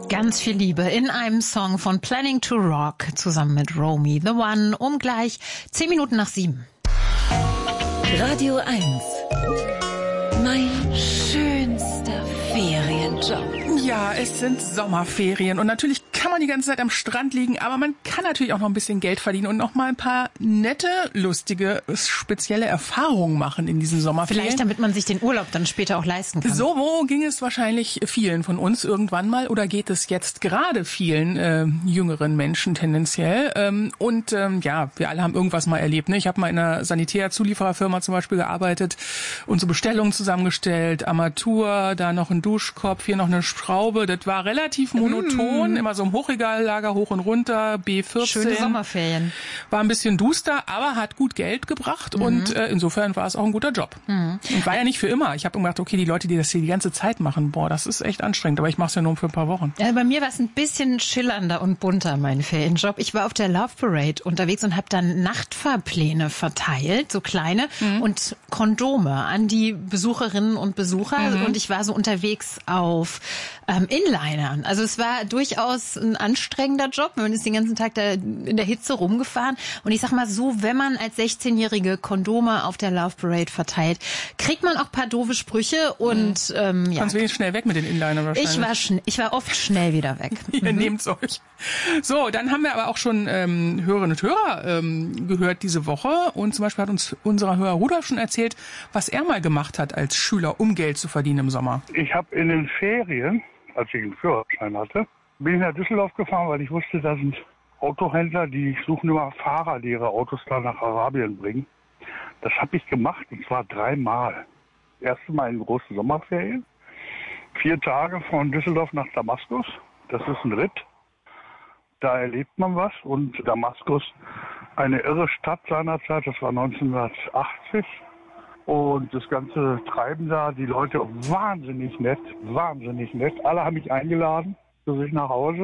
Ganz viel Liebe in einem Song von Planning to Rock zusammen mit Romy the One um gleich 10 Minuten nach 7. Radio 1. Mein schönster Ferienjob. Ja, es sind Sommerferien und natürlich kann man die ganze Zeit am Strand liegen, aber man kann natürlich auch noch ein bisschen Geld verdienen und noch mal ein paar nette, lustige, spezielle Erfahrungen machen in diesen Sommerferien. Vielleicht, damit man sich den Urlaub dann später auch leisten kann. So ging es wahrscheinlich vielen von uns irgendwann mal oder geht es jetzt gerade vielen jüngeren Menschen tendenziell. Ja, wir alle haben irgendwas mal erlebt. Ne? Ich habe mal in einer Sanitär-Zuliefererfirma zum Beispiel gearbeitet, unsere Bestellungen zusammengestellt, Armatur, da noch ein Duschkopf, hier noch eine Schraube. Das war relativ monoton, immer so im Hochregallager hoch und runter, B14. Schöne Sommerferien. War ein bisschen duster, aber hat gut Geld gebracht und insofern war es auch ein guter Job. Und war ja nicht für immer. Ich habe gedacht, okay, die Leute, die das hier die ganze Zeit machen, das ist echt anstrengend, aber ich mache es ja nur für ein paar Wochen. Ja, bei mir war es ein bisschen schillernder und bunter, mein Ferienjob. Ich war auf der Love Parade unterwegs und habe dann Nachtfahrpläne verteilt, so kleine, und Kondome an die Besucherinnen und Besucher. Und ich war so unterwegs auf Inlinern. Also es war durchaus ein anstrengender Job. Man ist den ganzen Tag da in der Hitze rumgefahren. Und ich sag mal so, wenn man als 16-Jährige Kondome auf der Love Parade verteilt, kriegt man auch ein paar doofe Sprüche und ja. Kannst wenig schnell weg mit den Inlinern wahrscheinlich. Ich war oft schnell wieder weg. Ihr nehmt's euch. So, dann haben wir aber auch schon Hörerinnen und Hörer gehört diese Woche. Und zum Beispiel hat uns unser Hörer Rudolf schon erzählt, was er mal gemacht hat als Schüler, um Geld zu verdienen im Sommer. Ich habe in den Ferien, als ich einen Führerschein hatte, bin ich nach Düsseldorf gefahren, weil ich wusste, da sind Autohändler, die suchen immer Fahrer, die ihre Autos da nach Arabien bringen. Das habe ich gemacht, und zwar 3-mal. Das erste Mal in großen Sommerferien. 4 Tage von Düsseldorf nach Damaskus. Das ist ein Ritt. Da erlebt man was. Und Damaskus, eine irre Stadt seinerzeit, das war 1980. Und das ganze Treiben da, die Leute wahnsinnig nett. Alle haben mich eingeladen zu sich nach Hause.